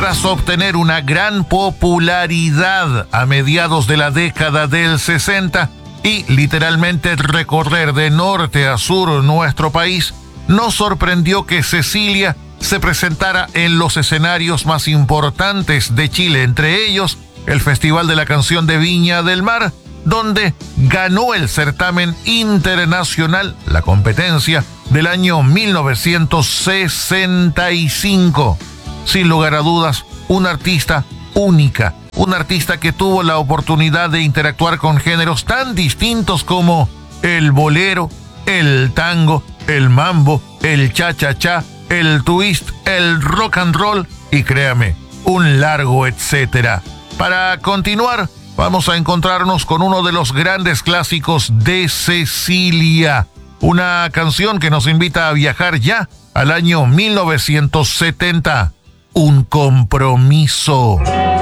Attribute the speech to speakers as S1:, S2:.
S1: Tras obtener una gran popularidad a mediados de la década del 60 y literalmente recorrer de norte a sur nuestro país, nos sorprendió que Cecilia se presentara en los escenarios más importantes de Chile, entre ellos el Festival de la Canción de Viña del Mar, donde ganó el certamen internacional, la competencia del año 1965. Sin lugar a dudas, una artista única, una artista que tuvo la oportunidad de interactuar con géneros tan distintos como el bolero, el tango, el mambo, el cha-cha-cha, el twist, el rock and roll y créame, un largo etcétera. Para continuar, vamos a encontrarnos con uno de los grandes clásicos de Cecilia, una canción que nos invita a viajar ya al año 1970, Un compromiso.